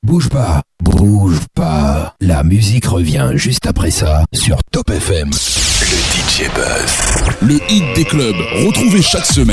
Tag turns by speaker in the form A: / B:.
A: Bouge pas, bouge pas. La musique revient juste après ça sur Top FM.
B: Le DJ Buzz.
C: Le hit des clubs, retrouvez chaque semaine.